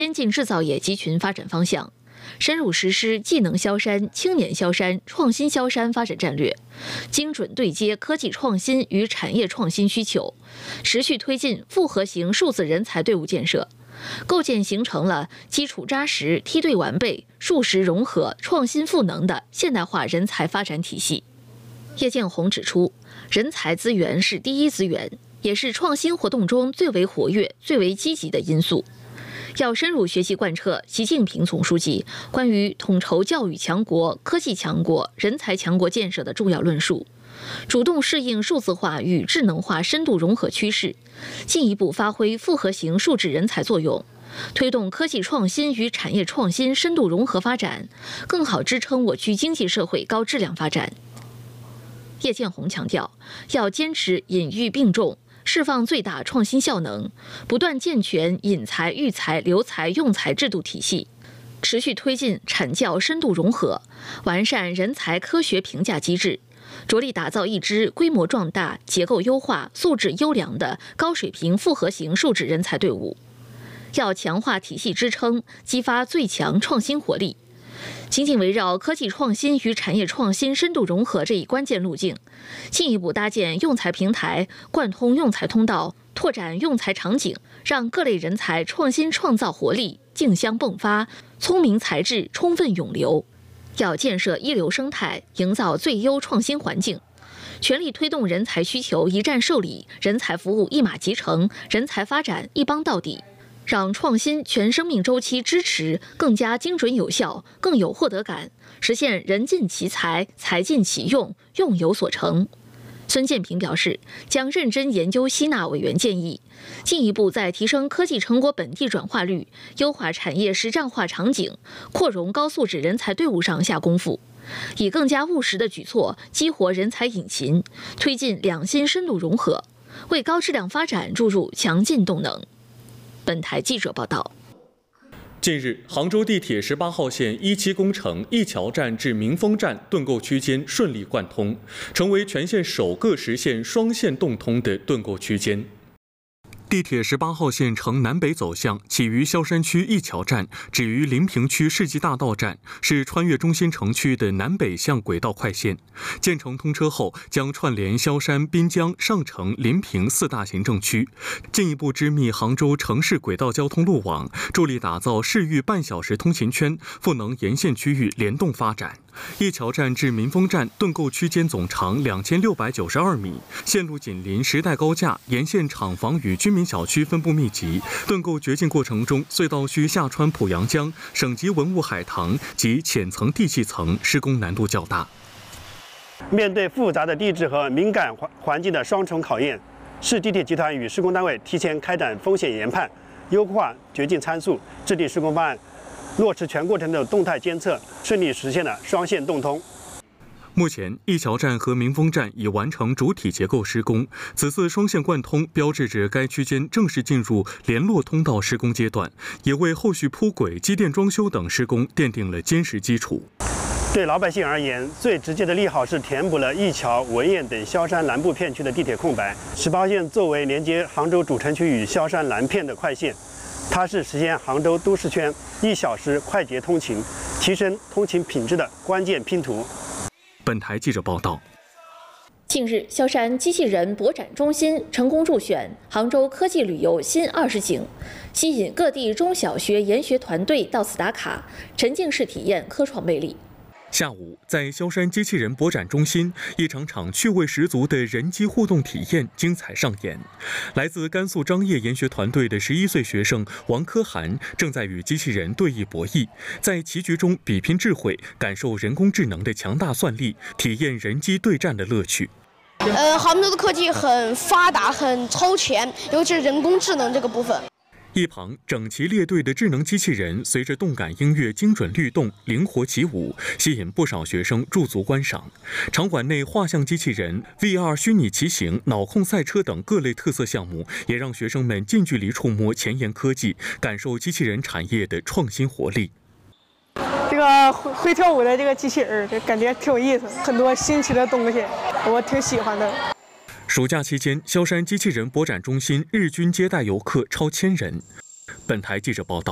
先进制造业集群发展方向，深入实施技能萧山、青年萧山、创新萧山发展战略，精准对接科技创新与产业创新需求，持续推进复合型数字人才队伍建设，构建形成了基础扎实、梯队完备、数实融合、创新赋能的现代化人才发展体系。叶建红指出，人才资源是第一资源，也是创新活动中最为活跃、最为积极的因素。要深入学习贯彻习近平总书记关于统筹教育强国、科技强国、人才强国建设的重要论述，主动适应数字化与智能化深度融合趋势，进一步发挥复合型数质人才作用，推动科技创新与产业创新深度融合发展，更好支撑我区经济社会高质量发展。叶建红强调，要坚持引育并重，释放最大创新效能，不断健全引才、育才、留才、用才制度体系，持续推进产教深度融合，完善人才科学评价机制，着力打造一支规模壮大、结构优化、素质优良的高水平复合型数质人才队伍。要强化体系支撑，激发最强创新活力。紧紧围绕科技创新与产业创新深度融合这一关键路径，进一步搭建用才平台，贯通用才通道，拓展用才场景，让各类人才创新创造活力竞相迸发，聪明才智充分涌流。要建设一流生态，营造最优创新环境，全力推动人才需求一站受理，人才服务一马集成，人才发展一帮到底。让创新全生命周期支持更加精准有效，更有获得感，实现人尽其才，才尽其用，用有所成。孙建平表示，将认真研究吸纳委员建议，进一步在提升科技成果本地转化率、优化产业实战化场景、扩容高素质人才队伍上下功夫，以更加务实的举措激活人才引擎，推进两新深度融合，为高质量发展注入强劲动能。本台记者报道。 近日，杭州地铁18号线1期工程一桥站至民丰站盾构区间顺利贯通，成为全线首个实现双线动通的盾构区间。地铁18号线呈南北走向，起于萧山区一桥站，止于临平区世纪大道站，是穿越中心城区的南北向轨道快线。建成通车后，将串联萧山、滨江、上城、临平4大行政区，进一步织密杭州城市轨道交通路网，助力打造市域半小时通勤圈，赋能沿线区域联动发展。一桥站至民丰站盾构区间总长2692米，线路紧邻时代高架，沿线厂房与居民小区分布密集。盾构掘进过程中，隧道需下穿濮阳江、省级文物海棠及浅层地气层，施工难度较大。 面对复杂的地质和敏感环境的双重考验，市地铁集团与施工单位提前开展风险研判，优化掘进参数，制定施工方案，落实全过程的动态监测，顺利实现了双线动通。 目前，一桥站和民丰站已完成主体结构施工，此次双线贯通标志着该区间正式进入联络通道施工阶段，也为后续铺轨、机电装修等施工奠定了坚实基础。 对老百姓而言，最直接的利好是填补了一桥、文堰等萧山南部片区的地铁空白。18号线作为连接杭州主城区与萧山南片的快线，它是实现杭州都市圈1小时快捷通勤、提升通勤品质的关键拼图。 本台记者报道。 近日，萧山机器人博展中心成功入选杭州科技旅游新20景，吸引各地中小学研学团队到此打卡，沉浸式体验科创魅力。 下午，在萧山机器人博展中心，一场趣味十足的人机互动体验精彩上演。来自甘肃张掖研学团队的11岁学生王科涵正在与机器人对弈博弈，在棋局中比拼智慧，感受人工智能的强大算力，体验人机对战的乐趣。 杭州的科技很发达，很超前，尤其是人工智能这个部分。 一旁整齐列队的智能机器人随着动感音乐精准律动，灵活起舞，吸引不少学生驻足观赏。场馆内画像机器人、VR 虚拟骑行、脑控赛车等各类特色项目，也让学生们近距离触摸前沿科技，感受机器人产业的创新活力。 这个会跳舞的这个机器人，这感觉挺有意思，很多新奇的东西，我挺喜欢的。 暑假期间，萧山机器人博展中心日均接待游客超1000人。本台记者报道。